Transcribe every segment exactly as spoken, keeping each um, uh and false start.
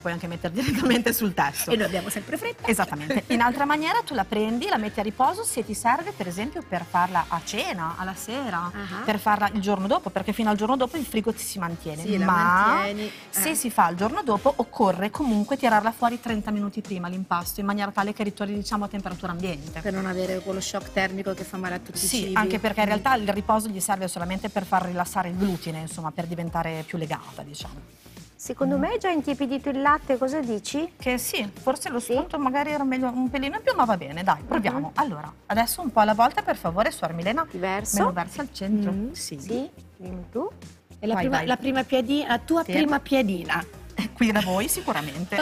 puoi anche mettere direttamente sul testo. E noi abbiamo sempre fretta. Esattamente. In altra maniera tu la prendi, la metti a riposo se ti serve per esempio per farla a cena, alla sera, uh-huh. per farla il giorno dopo, perché fino al giorno dopo il frigo ti si mantiene. Sì, la ma mantieni. Eh. se si fa il giorno dopo occorre comunque tirarla fuori trenta minuti prima l'impasto, in maniera tale che ritorni diciamo a temperatura ambiente. Per non avere quello shock termico che fa male a tutti sì, i cibi. Anche perché in realtà il riposo gli serve solamente per far rilassare il glutine, insomma, per diventare più legata, diciamo. Secondo me hai già intiepidito il latte, cosa dici? Che sì, forse lo spunto sì? magari era meglio un pelino in più, ma va bene, dai, proviamo. Uh-huh. Allora, adesso un po' alla volta, per favore, Suor Milena. Verso. Me lo versi al centro. Mm-hmm. Sì. Sì, dimmi tu. E la, vai, prima, vai. la prima piadina, la tua sì. prima piadina. Qui da voi sicuramente.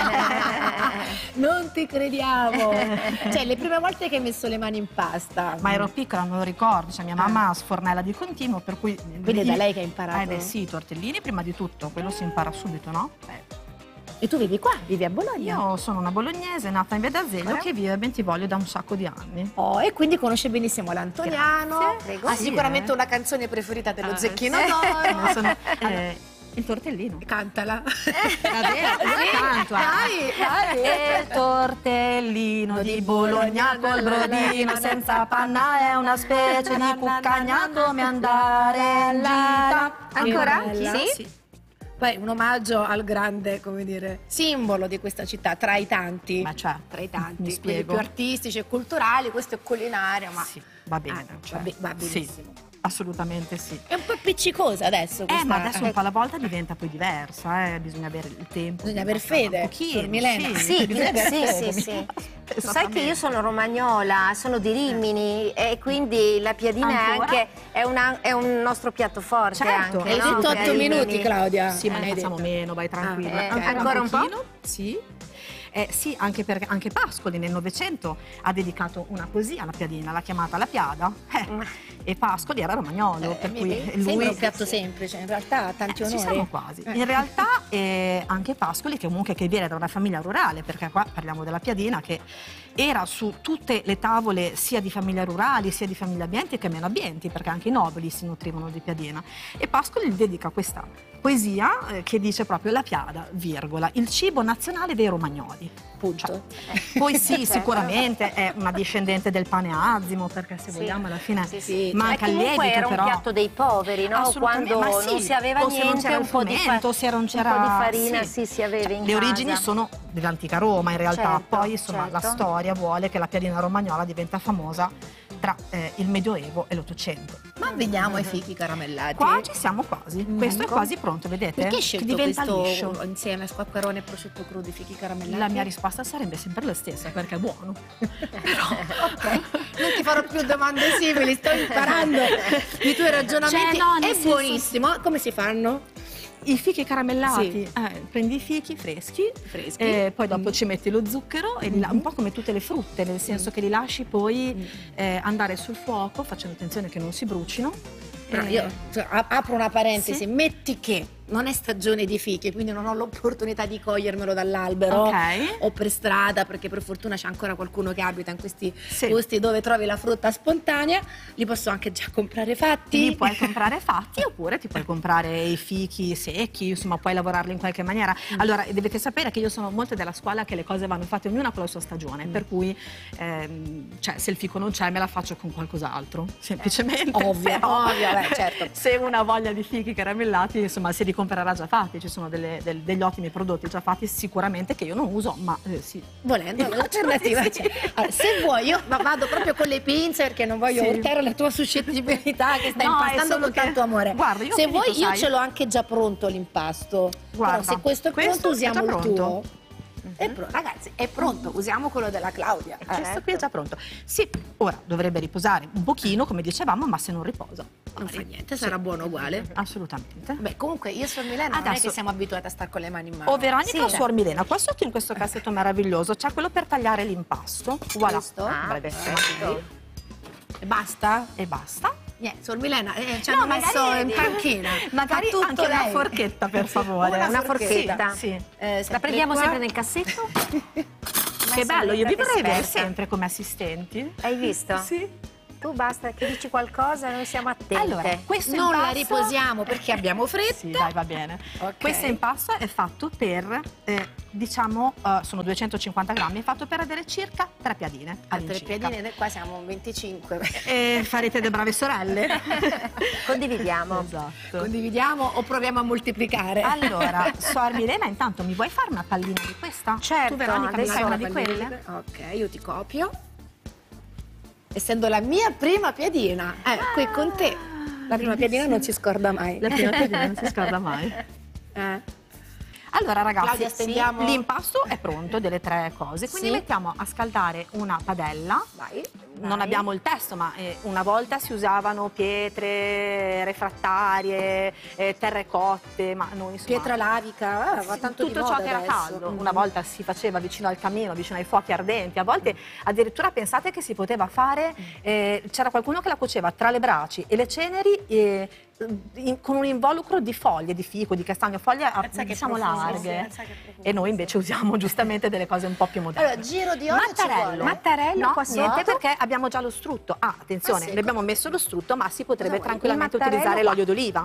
Non ti crediamo. Cioè, le prime volte che hai messo le mani in pasta. Ma ero piccola, non lo ricordo. Cioè, mia mamma ah. sfornella di continuo, per cui... Quindi è da lei che hai imparato? Eh beh sì, i tortellini prima di tutto, quello si impara subito, no? Eh. E tu vivi qua? Vivi a Bologna? Io sono una bolognese, nata in Via d'Azeglio, che vive a Bentivoglio da un sacco di anni. Oh, e quindi conosce benissimo l'Antoniano. Ha sì, sicuramente eh. una canzone preferita dello ah, Zecchino sì. d'Oro. Sono, eh, il tortellino. Cantala. Davvero? Canto. Vai, vai. Il tortellino di Bologna col brodino senza panna è una specie di cuccagna come andare in gita. Ancora? Sì? Sì. Poi un omaggio al grande, come dire, simbolo di questa città, tra i tanti. Ma cioè, tra i tanti, mi spiego. Più artistici e culturali, questo è culinario, ma... Sì, va bene. Ah, cioè, va, be va benissimo. Sì. Assolutamente sì. È un po' appiccicosa adesso questa... Eh, ma adesso un po' alla volta diventa poi diversa, eh? Bisogna avere il tempo. Bisogna avere fede, un pochino, Milena. Sì, sì, sì, sì, sì. Tu sai che io sono romagnola, sono di Rimini e quindi la piadina è anche è, una, è un nostro piatto forte. Certo. Anche, hai no? detto otto minuti, Claudia. Sì, ma ne facciamo meno, vai tranquilla. Ah, eh, ancora, ancora un un pochino? Po'? Sì. Eh, sì, anche perché anche Pascoli nel Novecento ha dedicato una poesia alla piadina, l'ha chiamata La Piada. Eh, e Pascoli era romagnolo, eh, per cui lui lui... Sembra un piatto semplice, in realtà ha tanti eh, onori. Ci siamo quasi. In realtà eh, anche Pascoli, che comunque che viene da una famiglia rurale, perché qua parliamo della piadina, che era su tutte le tavole sia di famiglie rurali, sia di famiglie abbienti che meno abbienti, perché anche i nobili si nutrivano di piadina. E Pascoli gli dedica questa poesia eh, che dice proprio la piada, virgola, il cibo nazionale dei romagnoli. Punto. Cioè, poi sì, sicuramente è una discendente del pane azimo, perché se sì. vogliamo alla fine sì, sì. manca il lievito, era un però... piatto dei poveri, no? Quando ma sì, non si aveva o se niente, non c'era un, il po di frumento, se non c'era un po' di farina, sì, sì, si aveva cioè, in le casa. origini sono dell'antica Roma in realtà, certo, poi insomma certo. la storia vuole che la piadina romagnola diventa famosa tra eh, il Medioevo e l'Ottocento. Ma veniamo ai fichi caramellati. Qua ci siamo quasi, mm. questo è quasi pronto, vedete? Perché hai scelto che diventa questo liscio. insieme a squacquerone e prosciutto crudo, i fichi caramellati? La mia risposta sarebbe sempre la stessa, perché è buono. Però... ok, non ti farò più domande simili, sto imparando i tuoi ragionamenti. Cioè, no, è senso... buonissimo. Come si fanno? I fichi caramellati, sì. eh, prendi i fichi freschi, freschi. Eh, poi dopo mm. ci metti lo zucchero, e mm. un po' come tutte le frutte, nel senso mm. che li lasci poi mm. eh, andare sul fuoco, facendo attenzione che non si brucino. Però io cioè, apro una parentesi, sì? Metti che non è stagione di fichi, quindi non ho l'opportunità di cogliermelo dall'albero okay. o per strada, perché per fortuna c'è ancora qualcuno che abita in questi sì. posti dove trovi la frutta spontanea. Li posso anche già comprare fatti. Li puoi comprare fatti oppure ti puoi comprare i fichi secchi, insomma puoi lavorarli in qualche maniera. Mm. Allora dovete sapere che io sono molto della scuola che le cose vanno fatte ognuna con la sua stagione, mm. per cui ehm, cioè, se il fico non c'è me la faccio con qualcos'altro, semplicemente. Ovvio, però, ovvio, beh, certo. Se una ha voglia di fichi caramellati, insomma si li comprerà già fatti, ci sono delle, del, degli ottimi prodotti già fatti sicuramente che io non uso, ma eh, sì. Volendo, l'alternativa c'è. Allora, se vuoi io vado proprio con le pinze perché non voglio sì. urtare la tua suscettibilità che stai no, impastando con che... tanto amore. Guarda, io se vuoi dico, io sai... ce l'ho anche già pronto l'impasto. Guarda, però se questo è questo pronto usiamo è il pronto. tuo. È pronto, ragazzi, è pronto, usiamo quello della Claudia. Eh, questo certo. qui è già pronto. Sì, ora dovrebbe riposare un pochino, come dicevamo, ma se non riposa non fa niente, sarà sì. buono uguale. Assolutamente. Beh, comunque io Suor Milena adesso, non è che siamo abituati a star con le mani in mano. O Veronica sì, o Suor Milena. Qua sotto in questo cassetto meraviglioso c'è quello per tagliare l'impasto. Voilà. Questo? Ah, okay. E basta? E basta. Yeah, Suor Milena, eh, ci hanno no, messo in panchina. Magari anche lei. Una forchetta, per favore. Una, una forchetta. Sì, sì. Eh, la prendiamo qua. sempre nel cassetto? Che bello, io vi vorrei avere sempre come assistenti. Hai visto? Sì. Tu basta che dici qualcosa, noi siamo attente. Allora, questo non impasto... la riposiamo perché abbiamo fretta. Sì, dai, va bene. Okay. Questo impasto è fatto per, eh, diciamo, uh, sono duecentocinquanta grammi, è fatto per avere circa tre piadine. A tre all'incirca. piadine, noi qua siamo venticinque. E farete delle brave sorelle. Condividiamo. Esatto. Condividiamo o proviamo a moltiplicare? Allora, Suor Milena, intanto mi vuoi fare una pallina di questa? Certo, Tu, Veronica, mi adesso fai una Una di pallina quelle? Ok, io ti copio. Essendo la mia prima piadina, eh, qui con te. La prima piadina non si scorda mai. La prima piadina non si scorda mai. Eh. Allora ragazzi, Claudia, sì, stendiamo- l'impasto è pronto delle tre cose, quindi Sì. mettiamo a scaldare una padella. Vai. Non Vai. abbiamo il testo, ma eh, una volta si usavano pietre refrattarie, eh, terre cotte, ma noi insomma... Pietra lavica, ah, va Sì, tanto tutto di ciò moda che era adesso. caldo. Mm. Una volta si faceva vicino al camino, vicino ai fuochi ardenti, a volte addirittura pensate che si poteva fare, eh, c'era qualcuno che la cuoceva tra le braci e le ceneri eh, in- con un involucro di foglie, di fico, di castagno, foglie ah, Pensa che diciamo profumo, larghe. pensa che profumo. E noi invece usiamo giustamente delle cose un po' più moderne. Allora, giro di olio ci Mattarello. vuole. Mattarello No, qua niente sotto. perché abbiamo già lo strutto. Ah, attenzione, Ah, sì, ne abbiamo messo lo strutto, ma si potrebbe Cosa vuoi? tranquillamente Il mattarello utilizzare qua. l'olio d'oliva.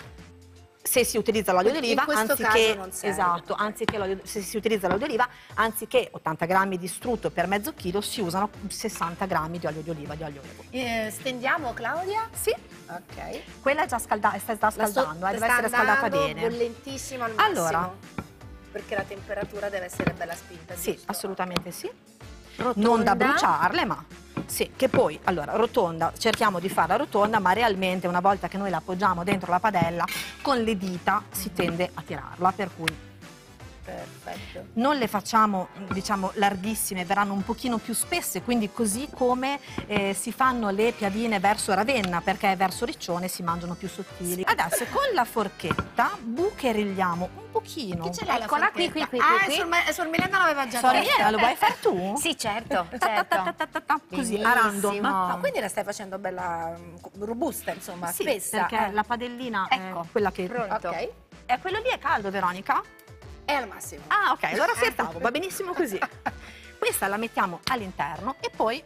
Se si utilizza l'olio In d'oliva, questo anziché, caso non serve. esatto, anziché l'olio, se si utilizza l'olio d'oliva, anziché ottanta grammi di strutto per mezzo chilo, si usano sessanta grammi di olio di oliva, di olio olevo. Eh, stendiamo, Claudia? Sì, Ok. quella è già scaldata, sta, sta La sto- scaldando, eh, deve sta essere scaldata andando bene. bollentissima al massimo. Allora. Perché la temperatura deve essere bella spinta, Sì, giusto? assolutamente sì. Rotonda. Non da bruciarle, ma sì, che poi, allora, rotonda, cerchiamo di farla rotonda, ma realmente una volta che noi la appoggiamo dentro la padella, con le dita si tende a tirarla, per cui Perfetto. non le facciamo, diciamo, larghissime, verranno un pochino più spesse, quindi così come eh, si fanno le piadine verso Ravenna, perché verso Riccione si mangiano più sottili. Adesso con la forchetta bucherilliamo un pochino. Chi ce l'ha la Eccola qui, forchetta? qui, qui, Ah, qui. Sul, Me- sul Milena l'aveva già Suor tolta. Milena, lo vuoi fare tu? Sì, certo, Ta ta ta certo. ta ta ta, Così, Benissimo. a random. Ah, quindi la stai facendo bella mm, robusta, insomma, Sì, spessa. perché eh. la padellina Ecco, è quella che... pronto. Ok, E quello lì è caldo, Veronica? è al massimo. Ah, ok, allora aspettavo, va benissimo così. Questa la mettiamo all'interno e poi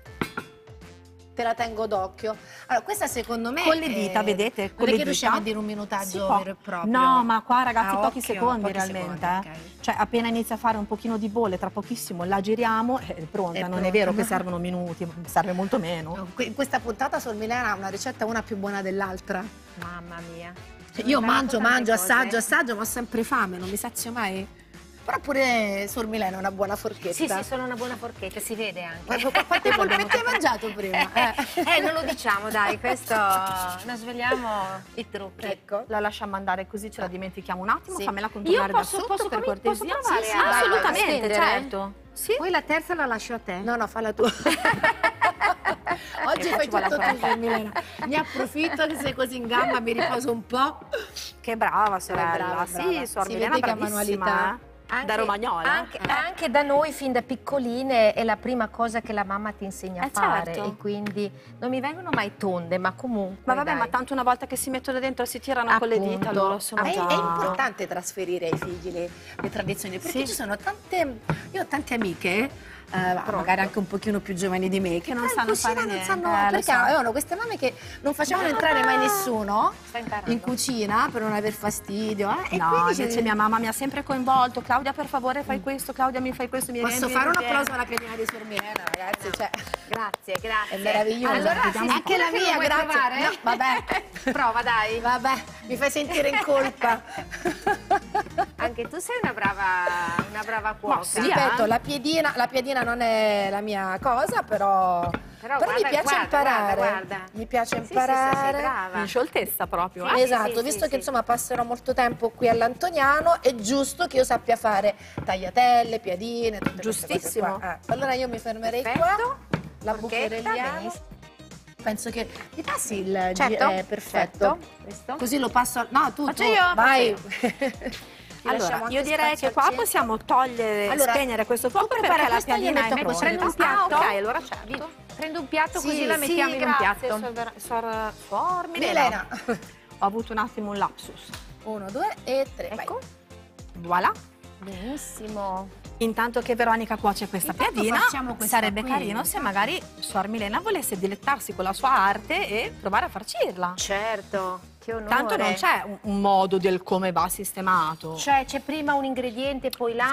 Te la tengo d'occhio. Allora, questa secondo me con le dita, è- vedete? Con non è le che riusciamo dita a dire un si minutaggio può. vero e proprio. No, ma qua ragazzi Ah, pochi occhio, secondi pochi realmente. secondi, eh. ok. Cioè appena inizia a fare un pochino di bolle, tra pochissimo la giriamo, è pronta. È non pronta. è vero che servono minuti, serve molto meno. No, que- In questa puntata sul Milena ha una ricetta una più buona dell'altra. Mamma mia. Cioè, io Sono mangio, tante mangio, cose. assaggio, assaggio, ma ho sempre fame, non mi sazio mai. Però pure Sor Milena è una buona forchetta. Sì, sì, sono una buona forchetta, si vede anche. Guarda, qu- Quante polpette hai mangiato prima? Eh. Eh, non lo diciamo, dai, questo non sveliamo i trucchi. Ecco. La lasciamo andare così, ce la dimentichiamo un attimo, Sì. fammela Io controllare da posso, sotto posso, per come- posso cortesia. provare Sì, a- sì, a assolutamente, stendere? certo. Sì. Poi la terza la lascio a te. No, no, falla tu. Oggi Io fai faccio la tutto tu, torta. Sor Milena. Ne approfitto che sei così in gamba, mi riposo un po'. Che brava sorella, brava, sì, brava. Suor Si Milena vede che ha bravissima, manualità. eh. Da romagnola. Anche, anche da noi fin da piccoline è la prima cosa che la mamma ti insegna a Eh, fare certo. e quindi non mi vengono mai tonde, ma comunque Ma vabbè, dai. ma tanto una volta che si mettono dentro e si tirano con le dita, Appunto. loro sono Ma è, già... è importante trasferire ai figli le, le tradizioni, perché Sì. ci sono tante, io ho tante amiche, eh, magari anche un pochino più giovani di me, che non in sanno cucina fare non niente, sanno- eh, lo perché so. avevano queste mamme che non facevano entrare mai nessuno Sta imparando. in cucina per non aver fastidio. Eh? E No, quindi invece c'è- mia mamma mi ha sempre coinvolto. Claudia, per favore, fai questo. Claudia, mi fai questo. Mi Posso riempi, fare un riempi. applauso alla piadina di Sor Milena, ragazzi? Cioè, Grazie, grazie. è meraviglioso. Allora, Vediamo sì, anche la sicura che mia, lo vuoi grazie. provare? No, vabbè, Prova, dai. vabbè, mi fai sentire in colpa. Anche tu sei una brava, una brava cuoca. sì, Ripeto, eh. la piedina, la piedina non è la mia cosa, però, Però però mi guarda, piace guarda, imparare. guarda, guarda. Mi piace Sì, sì, sì, sei imparare. brava. In scioltezza proprio. Sì, eh. Esatto, sì, visto sì, che sì. insomma passerò molto tempo qui all'Antoniano, è giusto che io sappia fare tagliatelle, piadine, tutte queste cose Giustissimo. qua. Eh, allora io mi fermerei Perfetto. qua, la Forchetta, bucherelliamo. benissimo. Penso che mi passi il Certo, eh, perfetto. certo. Questo. Così lo passo al... No, tu, Faccio tu, io? vai. Ti Allora, lasciamo io anche direi spazio che qua al centro. possiamo togliere, Allora, spegnere questo fuoco tu perché prepara la questo e io piadina è metto pronta. prendo un piatto. Ah, ok, allora certo. Prendo un piatto Sì, così la sì, mettiamo in un Grazie, piatto. Suor, Ver- Suor, Suor Milena. Milena. Ho avuto un attimo un lapsus. Uno, due e tre. Ecco. Voilà. Benissimo. Intanto che Veronica cuoce questa Intanto piadina, facciamo questa sarebbe qui. carino se magari Suor Milena volesse dilettarsi con la sua arte e provare a farcirla. Certo, che onore. Tanto non c'è un, un modo del come va sistemato. Cioè c'è prima un ingrediente, poi l'altro.